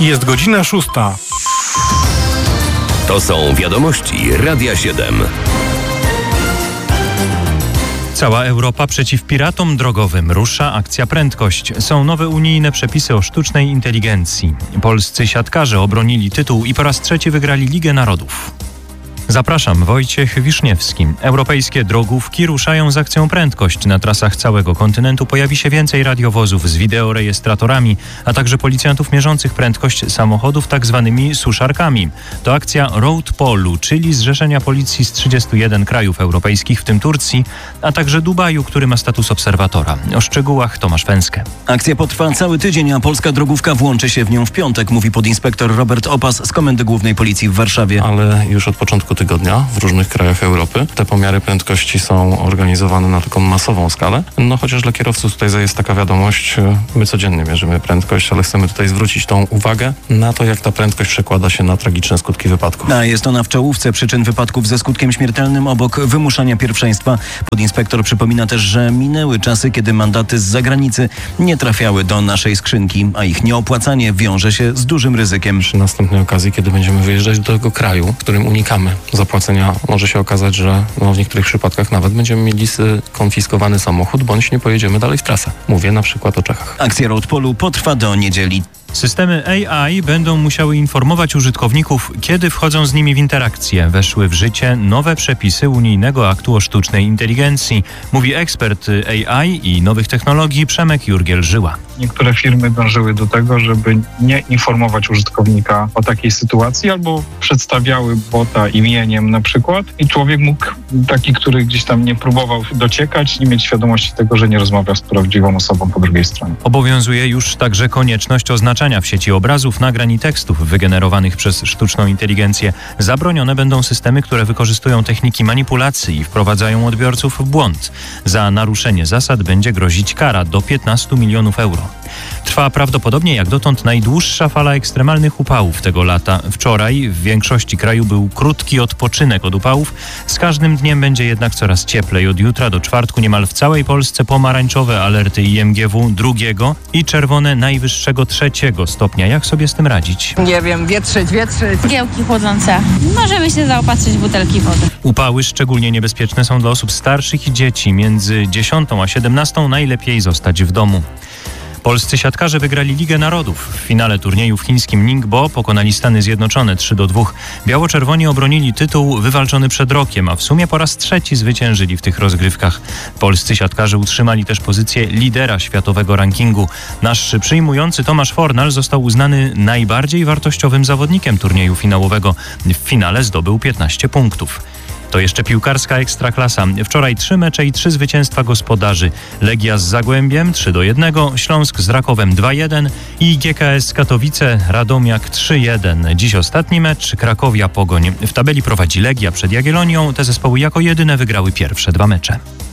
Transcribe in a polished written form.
Jest godzina 6. To są wiadomości Radia 7. Cała Europa przeciw piratom drogowym. Rusza akcja Prędkość. Są nowe unijne przepisy o sztucznej inteligencji. Polscy siatkarze obronili tytuł i po raz trzeci wygrali Ligę Narodów. Zapraszam, Wojciech Wiszniewski. Europejskie drogówki ruszają z akcją Prędkość. Na trasach całego kontynentu pojawi się więcej radiowozów z wideorejestratorami, a także policjantów mierzących prędkość samochodów tak zwanymi suszarkami. To akcja Road Polu, czyli zrzeszenia policji z 31 krajów europejskich, w tym Turcji, a także Dubaju, który ma status obserwatora. O szczegółach Tomasz Węskę. Akcja potrwa cały tydzień, a polska drogówka włączy się w nią w piątek, mówi podinspektor Robert Opas z Komendy Głównej Policji w Warszawie. Ale już od początku tygodnia w różnych krajach Europy te pomiary prędkości są organizowane na taką masową skalę. No chociaż dla kierowców tutaj jest taka wiadomość, my codziennie mierzymy prędkość, ale chcemy tutaj zwrócić tą uwagę na to, jak ta prędkość przekłada się na tragiczne skutki wypadków. A jest ona w czołówce przyczyn wypadków ze skutkiem śmiertelnym obok wymuszania pierwszeństwa. Podinspektor przypomina też, że minęły czasy, kiedy mandaty z zagranicy nie trafiały do naszej skrzynki, a ich nieopłacanie wiąże się z dużym ryzykiem. Przy następnej okazji, kiedy będziemy wyjeżdżać do tego kraju, w którym unikamy zapłacenia, może się okazać, że w niektórych przypadkach nawet będziemy mieli skonfiskowany samochód, bądź nie pojedziemy dalej w trasę. Mówię na przykład o Czechach. Akcja Road Polu potrwa do niedzieli. Systemy AI będą musiały informować użytkowników, kiedy wchodzą z nimi w interakcję. Weszły w życie nowe przepisy unijnego aktu o sztucznej inteligencji, mówi ekspert AI i nowych technologii Przemek Jurgiel-Żyła. Niektóre firmy dążyły do tego, żeby nie informować użytkownika o takiej sytuacji, albo przedstawiały bota imieniem na przykład i człowiek mógł, taki, który gdzieś tam nie próbował dociekać, nie mieć świadomości tego, że nie rozmawia z prawdziwą osobą po drugiej stronie. Obowiązuje już także konieczność oznaczania w sieci obrazów, nagrań i tekstów wygenerowanych przez sztuczną inteligencję. Zabronione będą systemy, które wykorzystują techniki manipulacji i wprowadzają odbiorców w błąd. Za naruszenie zasad będzie grozić kara do 15 milionów euro. Trwa prawdopodobnie jak dotąd najdłuższa fala ekstremalnych upałów tego lata. Wczoraj w większości kraju był krótki odpoczynek od upałów. Z każdym dniem będzie jednak coraz cieplej. Od jutra do czwartku niemal w całej Polsce pomarańczowe alerty IMGW 2 i czerwone najwyższego 3 stopnia. Jak sobie z tym radzić? Nie wiem, wietrzyć. Giełki chłodzące. Możemy się zaopatrzyć w butelki wody. Upały szczególnie niebezpieczne są dla osób starszych i dzieci. Między 10 a 17 najlepiej zostać w domu. Polscy siatkarze wygrali Ligę Narodów. W finale turnieju w chińskim Ningbo pokonali Stany Zjednoczone 3-2. Biało-czerwoni obronili tytuł wywalczony przed rokiem, a w sumie po raz trzeci zwyciężyli w tych rozgrywkach. Polscy siatkarze utrzymali też pozycję lidera światowego rankingu. Nasz przyjmujący Tomasz Fornal został uznany najbardziej wartościowym zawodnikiem turnieju finałowego. W finale zdobył 15 punktów. To jeszcze piłkarska ekstraklasa. Wczoraj 3 mecze i 3 zwycięstwa gospodarzy. Legia z Zagłębiem 3-1, Śląsk z Rakowem 2-1 i GKS Katowice Radomiak 3-1. Dziś ostatni mecz Krakowia Pogoń. W tabeli prowadzi Legia przed Jagiellonią. Te zespoły jako jedyne wygrały pierwsze 2 mecze.